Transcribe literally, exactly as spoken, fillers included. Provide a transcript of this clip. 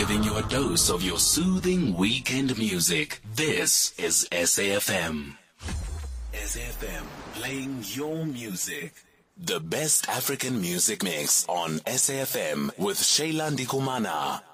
giving you a dose of your soothing weekend music. This is S A F M. S A F M, playing your music. The best African music mix on S A F M with Shayla Ndikumana.